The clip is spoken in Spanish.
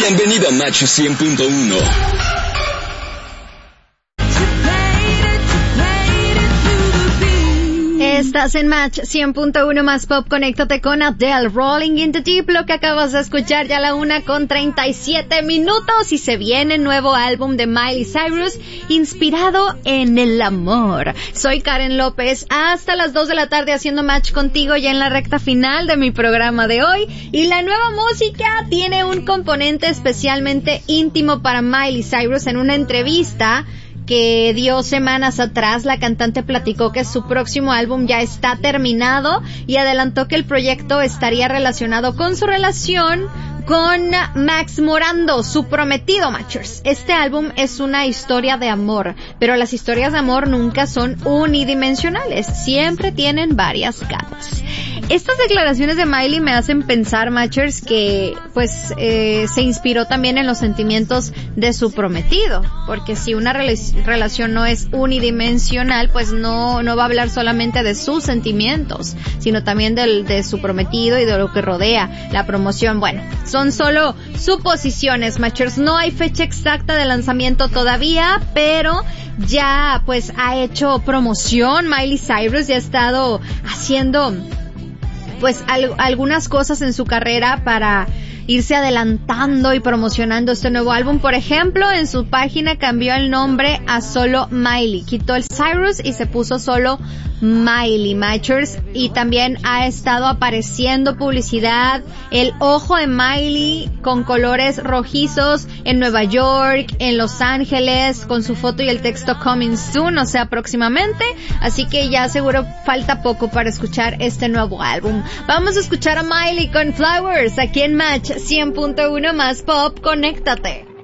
Bienvenido a Match 100.1. Estás en Match 100.1 más pop. Conéctate con Adele, Rolling in the Deep. Lo que acabas de escuchar ya a la 1:37 y se viene nuevo álbum de Miley Cyrus inspirado en el amor. Soy Karen López, hasta las 2 de la tarde haciendo match contigo ya en la recta final de mi programa de hoy. Y la nueva música tiene un componente especialmente íntimo para Miley Cyrus. En una entrevista que dio semanas atrás, la cantante platicó que su próximo álbum ya está terminado y adelantó que el proyecto estaría relacionado con su relación con Max Morando, su prometido, Matchers. Este álbum es una historia de amor, pero las historias de amor nunca son unidimensionales, siempre tienen varias capas. Estas declaraciones de Miley me hacen pensar, Matchers, que se inspiró también en los sentimientos de su prometido, porque si una relación no es unidimensional, pues no va a hablar solamente de sus sentimientos, sino también de su prometido y de lo que rodea la promoción. Bueno, son solo suposiciones, Matchers. No hay fecha exacta de lanzamiento todavía, pero ya pues ha hecho promoción. Miley Cyrus ya ha estado haciendo pues algunas cosas en su carrera para irse adelantando y promocionando este nuevo álbum. Por ejemplo, en su página cambió el nombre a solo Miley, quitó el Cyrus y se puso solo Miley, Matchers, y también ha estado apareciendo publicidad, el ojo de Miley con colores rojizos en Nueva York, en Los Ángeles, con su foto y el texto Coming Soon, o sea, próximamente, así que ya seguro falta poco para escuchar este nuevo álbum. Vamos a escuchar a Miley con Flowers aquí en Match 100.1 más pop. Conéctate.